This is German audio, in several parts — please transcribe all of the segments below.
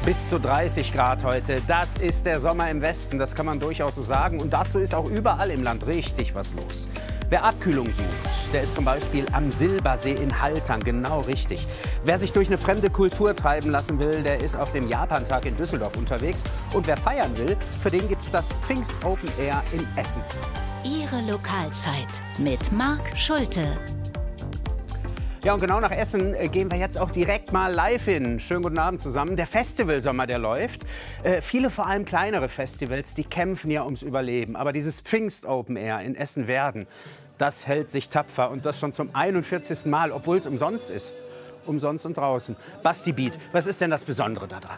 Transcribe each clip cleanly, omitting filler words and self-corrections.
Bis zu 30 Grad heute, das ist der Sommer im Westen, das kann man durchaus so sagen. Und dazu ist auch überall im Land richtig was los. Wer Abkühlung sucht, der ist zum Beispiel am Silbersee in Haltern, genau richtig. Wer sich durch eine fremde Kultur treiben lassen will, der ist auf dem Japantag in Düsseldorf unterwegs. Und wer feiern will, für den gibt's das Pfingst Open Air in Essen. Ihre Lokalzeit mit Marc Schulte. Ja, und genau nach Essen gehen wir jetzt auch direkt mal live hin. Schönen guten Abend zusammen. Der Festivalsommer, der läuft. Viele, vor allem kleinere Festivals, die kämpfen ja ums Überleben. Aber dieses Pfingst Open Air in Essen-Werden, das hält sich tapfer. Und das schon zum 41. Mal, obwohl es umsonst ist. Umsonst und draußen. Basti Beat, was ist denn das Besondere daran?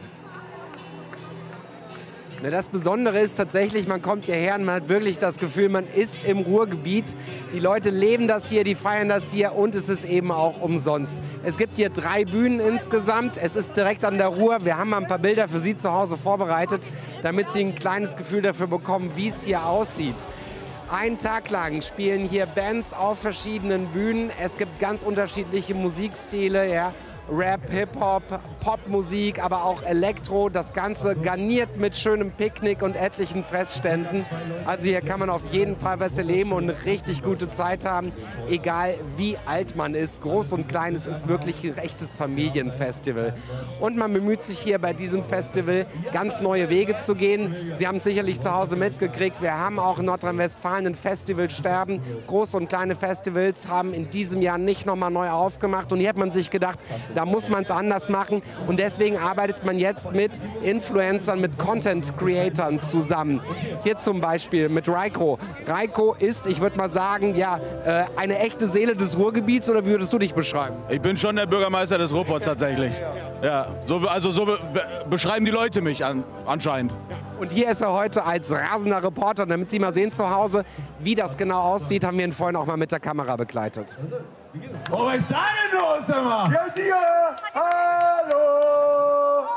Das Besondere ist tatsächlich, man kommt hierher und man hat wirklich das Gefühl, man ist im Ruhrgebiet. Die Leute leben das hier, die feiern das hier und es ist eben auch umsonst. Es gibt hier 3 Bühnen insgesamt. Es ist direkt an der Ruhr. Wir haben mal ein paar Bilder für Sie zu Hause vorbereitet, damit Sie ein kleines Gefühl dafür bekommen, wie es hier aussieht. Einen Tag lang spielen hier Bands auf verschiedenen Bühnen. Es gibt ganz unterschiedliche Musikstile, ja. Rap, Hip-Hop, Popmusik, aber auch Elektro. Das Ganze garniert mit schönem Picknick und etlichen Fressständen. Also hier kann man auf jeden Fall was erleben und eine richtig gute Zeit haben, egal wie alt man ist. Groß und klein, es ist wirklich ein echtes Familienfestival. Und man bemüht sich hier bei diesem Festival, ganz neue Wege zu gehen. Sie haben es sicherlich zu Hause mitgekriegt, wir haben auch in Nordrhein-Westfalen ein Festivalsterben. Große und kleine Festivals haben in diesem Jahr nicht nochmal neu aufgemacht. Und hier hat man sich gedacht, da muss man es anders machen und deswegen arbeitet man jetzt mit Influencern, mit Content-Creatern zusammen. Hier zum Beispiel mit Raiko. Raiko ist, ich würde mal sagen, ja, eine echte Seele des Ruhrgebiets, oder wie würdest du dich beschreiben? Ich bin schon der Bürgermeister des Ruhrpots tatsächlich. Ja, so beschreiben die Leute mich anscheinend. Und hier ist er heute als rasender Reporter. Damit Sie mal sehen zu Hause, wie das genau aussieht, haben wir ihn vorhin auch mal mit der Kamera begleitet. Oh, was ist da denn los, immer? Ja, sicher! Hallo!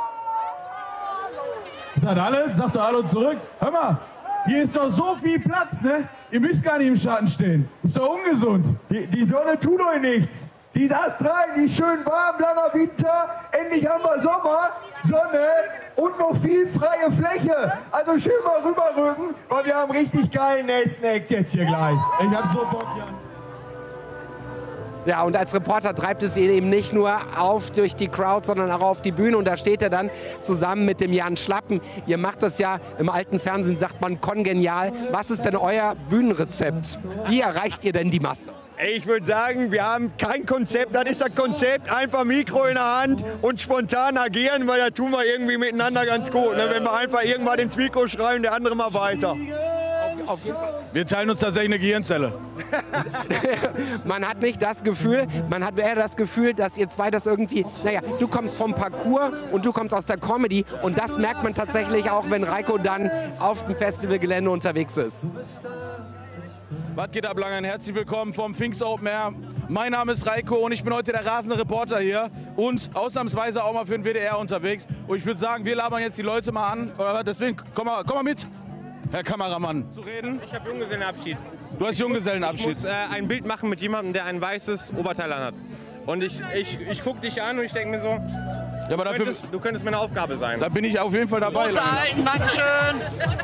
Sagt alle? Sagt doch Hallo zurück. Hör mal, hier ist doch so viel Platz, ne? Ihr müsst gar nicht im Schatten stehen. Das ist doch ungesund. Die Sonne tut euch nichts. Die ist astrein, die ist schön warm, langer Winter. Endlich haben wir Sommer, Sonne und noch viel freie Fläche. Also schön mal rüberrücken, weil wir haben richtig geilen Essen-Act jetzt hier gleich. Ich hab so Bock, Jan. Ja, und als Reporter treibt es ihn eben nicht nur auf durch die Crowd, sondern auch auf die Bühne. Und da steht er dann zusammen mit dem Jan Schlappen. Ihr macht das ja, im alten Fernsehen sagt man kongenial. Was ist denn euer Bühnenrezept? Wie erreicht ihr denn die Masse? Ich würde sagen, wir haben kein Konzept, das ist das Konzept, einfach Mikro in der Hand und spontan agieren, weil da tun wir irgendwie miteinander ganz gut. Ne? Wenn wir einfach irgendwann ins Mikro schreien, der andere mal weiter. Auf jeden Fall. Wir teilen uns tatsächlich eine Gehirnzelle. Man hat nicht das Gefühl, man hat eher das Gefühl, dass ihr zwei das irgendwie, naja, du kommst vom Parcours und du kommst aus der Comedy und das merkt man tatsächlich auch, wenn Raiko dann auf dem Festivalgelände unterwegs ist. Was geht ab, Langern? Herzlich willkommen vom Pfingst Open Air. Mein Name ist Raiko und ich bin heute der rasende Reporter hier und ausnahmsweise auch mal für den WDR unterwegs. Und ich würde sagen, wir labern jetzt die Leute mal an. Deswegen, komm mal mit, Herr Kameramann. Zu reden? Ich habe Junggesellenabschied. Du hast Junggesellenabschied. Ich muss ein Bild machen mit jemandem, der ein weißes Oberteil anhat. Und ich gucke dich an und ich denke mir so, Ja, aber dafür, du könntest meine Aufgabe sein. da bin ich auf jeden Fall dabei. Dankeschön.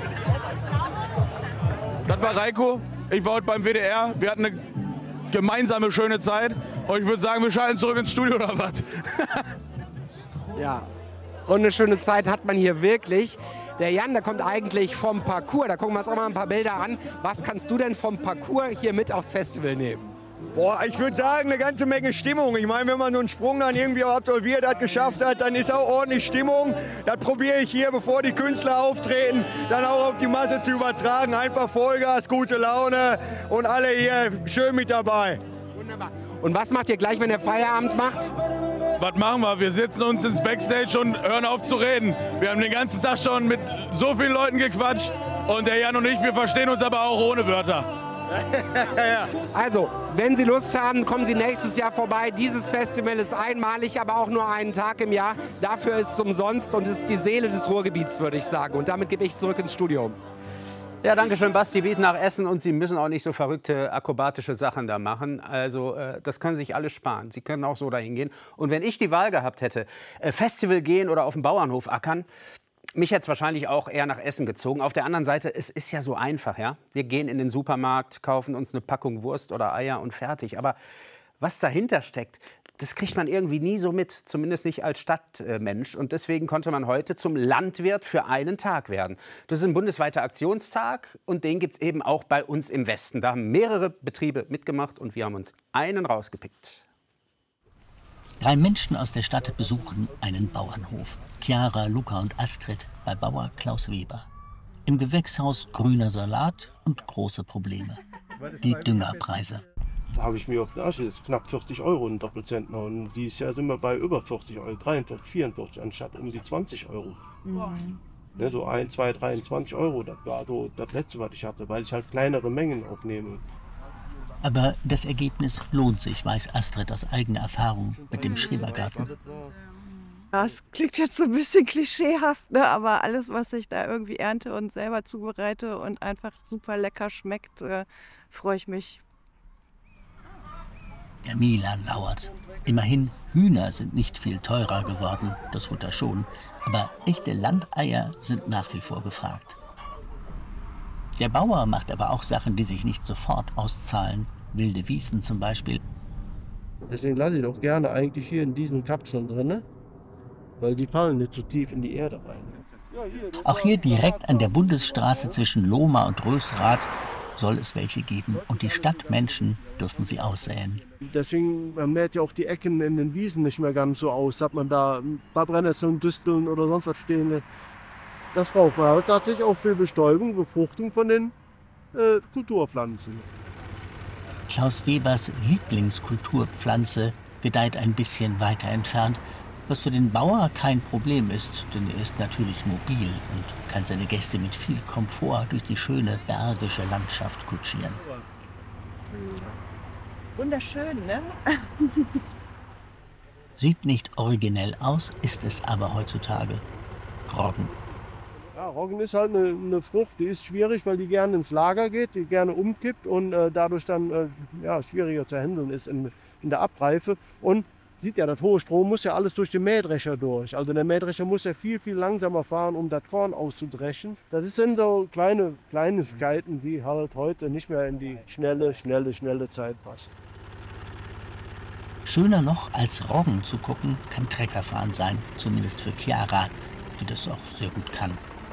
Das war Raiko. Ich war heute beim WDR. Wir hatten eine gemeinsame schöne Zeit. Und ich würde sagen, wir schalten zurück ins Studio oder was? Ja, und eine schöne Zeit hat man hier wirklich. Der Jan, der kommt eigentlich vom Parcours. Da gucken wir uns auch mal ein paar Bilder an. Was kannst du denn vom Parcours hier mit aufs Festival nehmen? Boah, ich würde sagen, eine ganze Menge Stimmung. Ich meine, wenn man so einen Sprung dann irgendwie auch absolviert hat, geschafft hat, dann ist auch ordentlich Stimmung. Das probiere ich hier, bevor die Künstler auftreten, dann auch auf die Masse zu übertragen. Einfach Vollgas, gute Laune und alle hier schön mit dabei. Wunderbar. Und was macht ihr gleich, wenn ihr Feierabend macht? Was machen wir? Wir setzen uns ins Backstage und hören auf zu reden. Wir haben den ganzen Tag schon mit so vielen Leuten gequatscht. Und der Jan und ich, wir verstehen uns aber auch ohne Wörter. Also, wenn Sie Lust haben, kommen Sie nächstes Jahr vorbei. Dieses Festival ist einmalig, aber auch nur einen Tag im Jahr. Dafür ist es umsonst und es ist die Seele des Ruhrgebiets, würde ich sagen. Und damit gebe ich zurück ins Studio. Ja, danke schön, Basti. Bieten nach Essen und Sie müssen auch nicht so verrückte akrobatische Sachen da machen. Also das können Sie sich alles sparen. Sie können auch so dahin gehen. Und wenn ich die Wahl gehabt hätte, Festival gehen oder auf dem Bauernhof ackern, mich hätte es wahrscheinlich auch eher nach Essen gezogen. Auf der anderen Seite, es ist ja so einfach, ja. Wir gehen in den Supermarkt, kaufen uns eine Packung Wurst oder Eier und fertig. Aber was dahinter steckt, das kriegt man irgendwie nie so mit, zumindest nicht als Stadtmensch. Und deswegen konnte man heute zum Landwirt für einen Tag werden. Das ist ein bundesweiter Aktionstag und den gibt es eben auch bei uns im Westen. Da haben mehrere Betriebe mitgemacht und wir haben uns einen rausgepickt. 3 Menschen aus der Stadt besuchen einen Bauernhof. Chiara, Luca und Astrid bei Bauer Klaus Weber. Im Gewächshaus grüner Salat und große Probleme. Die Düngerpreise. Da habe ich mir auf der Asche jetzt knapp 40 € ein Doppelzentner und dieses Jahr sind wir bei über 40 €, 43, 44 anstatt um die 20 €. Mhm. Ne, so 1, 2, 23 €, das war so das Letzte, was ich hatte, weil ich halt kleinere Mengen auch nehme. Aber das Ergebnis lohnt sich, weiß Astrid aus eigener Erfahrung mit dem Schrebergarten. Das klingt jetzt so ein bisschen klischeehaft, ne? Aber alles, was ich da irgendwie ernte und selber zubereite und einfach super lecker schmeckt, freue ich mich. Der Milan lauert. Immerhin, Hühner sind nicht viel teurer geworden, das Futter schon. Aber echte Landeier sind nach wie vor gefragt. Der Bauer macht aber auch Sachen, die sich nicht sofort auszahlen. Wilde Wiesen zum Beispiel. Deswegen lasse ich doch gerne eigentlich hier in diesen Kapseln drin, weil die fallen nicht so tief in die Erde rein. Auch hier direkt an der Bundesstraße zwischen Lohmar und Rösrath soll es welche geben. Und die Stadtmenschen dürfen sie aussäen. Deswegen mäht ja auch die Ecken in den Wiesen nicht mehr ganz so aus, dass man da ein paar Brennnesseln, Düsteln oder sonst was stehen lässt. Das braucht man halt tatsächlich auch für Bestäubung, Befruchtung von den Kulturpflanzen. Klaus Webers Lieblingskulturpflanze gedeiht ein bisschen weiter entfernt, was für den Bauer kein Problem ist, denn er ist natürlich mobil und kann seine Gäste mit viel Komfort durch die schöne bergische Landschaft kutschieren. Wunderschön, ne? Sieht nicht originell aus, ist es aber heutzutage. Roggen. Ja, Roggen ist halt eine Frucht, die ist schwierig, weil die gerne ins Lager geht, die gerne umkippt und dadurch dann schwieriger zu handeln ist in der Abreife. Und sieht ja, das hohe Stroh muss ja alles durch den Mähdrescher durch. Also der Mähdrescher muss ja viel, viel langsamer fahren, um das Korn auszudreschen. Das sind so kleine Kleinigkeiten, die halt heute nicht mehr in die schnelle Zeit passen. Schöner noch als Roggen zu gucken, kann Treckerfahren sein, zumindest für Chiara, die das auch sehr gut kann.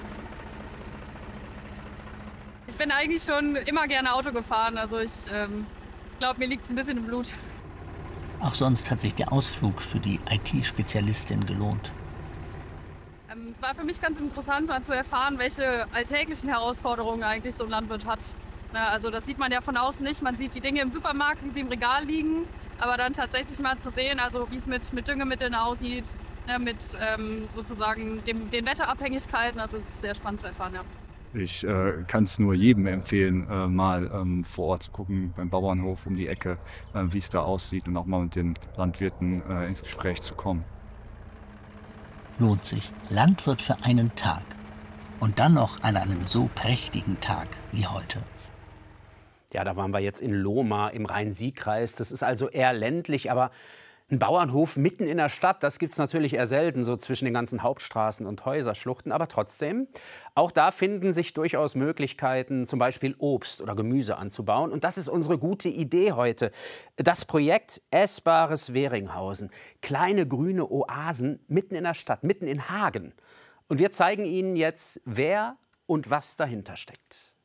Ich bin eigentlich schon immer gerne Auto gefahren, also ich glaube, mir liegt es ein bisschen im Blut. Auch sonst hat sich der Ausflug für die IT-Spezialistin gelohnt. Es war für mich ganz interessant, mal zu erfahren, welche alltäglichen Herausforderungen eigentlich so ein Landwirt hat. Also das sieht man ja von außen nicht. Man sieht die Dinge im Supermarkt, wie sie im Regal liegen. Aber dann tatsächlich mal zu sehen, also wie es mit Düngemitteln aussieht, mit sozusagen den Wetterabhängigkeiten. Also es ist sehr spannend zu erfahren, ja. Ich kann es nur jedem empfehlen, mal vor Ort zu gucken, beim Bauernhof um die Ecke, wie es da aussieht und auch mal mit den Landwirten ins Gespräch zu kommen. Lohnt sich. Landwirt für einen Tag. Und dann noch an einem so prächtigen Tag wie heute. Ja, da waren wir jetzt in Lohmar im Rhein-Sieg-Kreis. Das ist also eher ländlich, aber ein Bauernhof mitten in der Stadt, das gibt es natürlich eher selten, so zwischen den ganzen Hauptstraßen und Häuserschluchten. Aber trotzdem, auch da finden sich durchaus Möglichkeiten, zum Beispiel Obst oder Gemüse anzubauen. Und das ist unsere gute Idee heute. Das Projekt Essbares Weringhausen. Kleine grüne Oasen mitten in der Stadt, mitten in Hagen. Und wir zeigen Ihnen jetzt, wer und was dahinter steckt.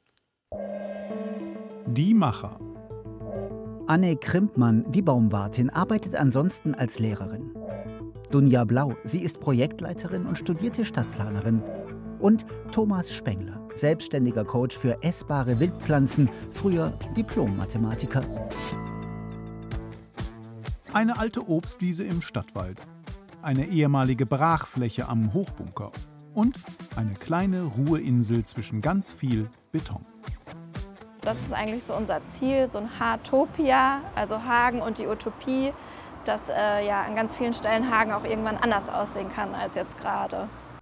Die Macher. Anne Krimpmann, die Baumwartin, arbeitet ansonsten als Lehrerin. Dunja Blau, sie ist Projektleiterin und studierte Stadtplanerin. Und Thomas Spengler, selbstständiger Coach für essbare Wildpflanzen, früher Diplom-Mathematiker. Eine alte Obstwiese im Stadtwald. Eine ehemalige Brachfläche am Hochbunker. Und eine kleine Ruheinsel zwischen ganz viel Beton. Das ist eigentlich so unser Ziel, so ein Haartopia, also Hagen und die Utopie, dass an ganz vielen Stellen Hagen auch irgendwann anders aussehen kann als jetzt gerade.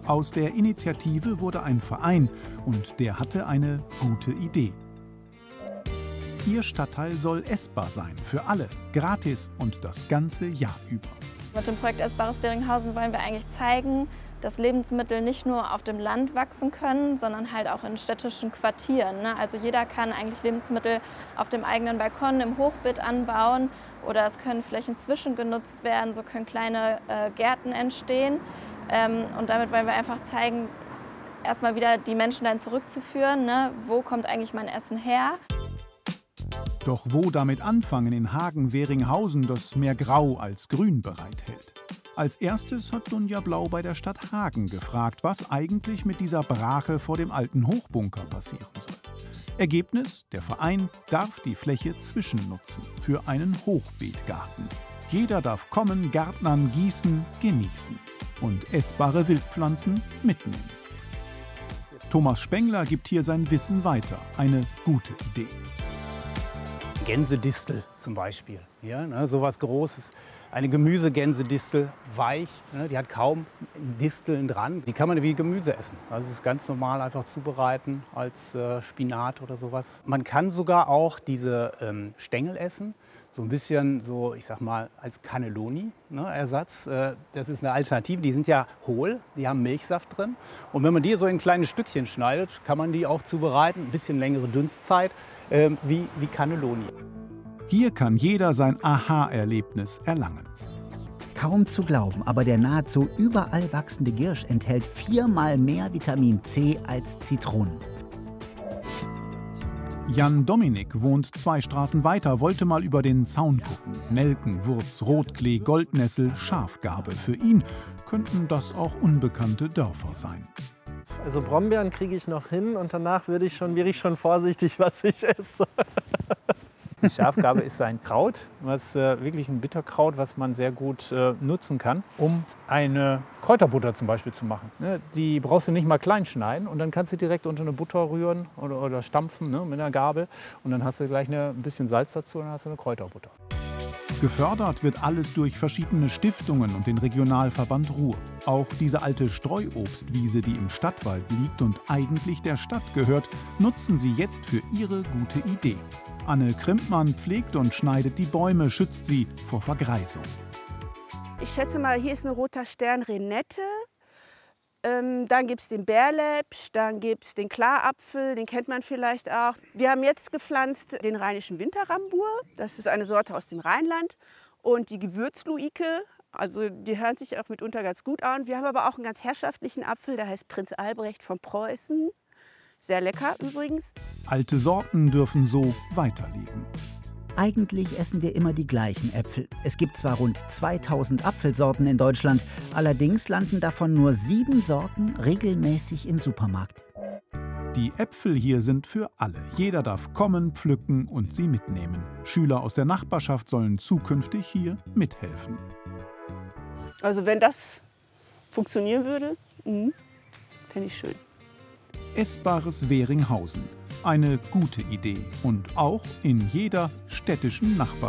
Aus der Initiative wurde ein Verein und der hatte eine gute Idee. Ihr Stadtteil soll essbar sein für alle, gratis und das ganze Jahr über. Mit dem Projekt Essbares Weringhausen wollen wir eigentlich zeigen, dass Lebensmittel nicht nur auf dem Land wachsen können, sondern halt auch in städtischen Quartieren. Also jeder kann eigentlich Lebensmittel auf dem eigenen Balkon im Hochbeet anbauen oder es können Flächen zwischengenutzt werden, so können kleine Gärten entstehen. Und damit wollen wir einfach zeigen, erstmal wieder die Menschen dann zurückzuführen, ne? Wo kommt eigentlich mein Essen her? Doch wo damit anfangen in Hagen-Weringhausen, das mehr Grau als Grün bereithält? Als erstes hat Dunja Blau bei der Stadt Hagen gefragt, was eigentlich mit dieser Brache vor dem alten Hochbunker passieren soll. Ergebnis: Der Verein darf die Fläche zwischennutzen für einen Hochbeetgarten. Jeder darf kommen, gärtnern, gießen, genießen und essbare Wildpflanzen mitnehmen. Thomas Spengler gibt hier sein Wissen weiter. Eine gute Idee. Gänsedistel zum Beispiel. Ja, ne, sowas Großes. Eine Gemüsegänsedistel, weich, ne, die hat kaum Disteln dran. Die kann man wie Gemüse essen. Also es ist ganz normal einfach zubereiten als Spinat oder sowas. Man kann sogar auch diese Stängel essen. So ein bisschen so, ich sag mal, als Cannelloni, ne, Ersatz. Das ist eine Alternative. Die sind ja hohl, die haben Milchsaft drin. Und wenn man die so in kleine Stückchen schneidet, kann man die auch zubereiten. Ein bisschen längere Dünstzeit, wie Cannelloni. Hier kann jeder sein Aha-Erlebnis erlangen. Kaum zu glauben, aber der nahezu überall wachsende Giersch enthält 4-mal mehr Vitamin C als Zitronen. Jan Dominik wohnt 2 Straßen weiter, wollte mal über den Zaun gucken. Nelken, Wurz, Rotklee, Goldnessel, Schafgarbe. Für ihn könnten das auch unbekannte Dörfer sein. Also Brombeeren kriege ich noch hin und danach wäre ich schon vorsichtig, was ich esse. Die Schafgarbe ist ein Kraut, was wirklich ein Bitterkraut, was man sehr gut nutzen kann, um eine Kräuterbutter zum Beispiel zu machen. Ne, die brauchst du nicht mal klein schneiden und dann kannst du direkt unter eine Butter rühren oder stampfen, ne, mit einer Gabel und dann hast du gleich ein bisschen Salz dazu und dann hast du eine Kräuterbutter. Gefördert wird alles durch verschiedene Stiftungen und den Regionalverband Ruhr. Auch diese alte Streuobstwiese, die im Stadtwald liegt und eigentlich der Stadt gehört, nutzen sie jetzt für ihre gute Idee. Anne Krimpmann pflegt und schneidet die Bäume, schützt sie vor Vergreisung. Ich schätze mal, hier ist ein roter Stern Renette. Dann gibt es den Bärläppsch, dann gibt es den Klarapfel, den kennt man vielleicht auch. Wir haben jetzt gepflanzt den rheinischen Winterrambur, das ist eine Sorte aus dem Rheinland. Und die Gewürzluike, also die hören sich auch mitunter ganz gut an. Wir haben aber auch einen ganz herrschaftlichen Apfel, der heißt Prinz Albrecht von Preußen. Sehr lecker übrigens. Alte Sorten dürfen so weiterleben. Eigentlich essen wir immer die gleichen Äpfel. Es gibt zwar rund 2000 Apfelsorten in Deutschland, allerdings landen davon nur 7 Sorten regelmäßig im Supermarkt. Die Äpfel hier sind für alle. Jeder darf kommen, pflücken und sie mitnehmen. Schüler aus der Nachbarschaft sollen zukünftig hier mithelfen. Also wenn das funktionieren würde, fände ich schön. Essbares Weringhausen. Eine gute Idee und auch in jeder städtischen Nachbarschaft.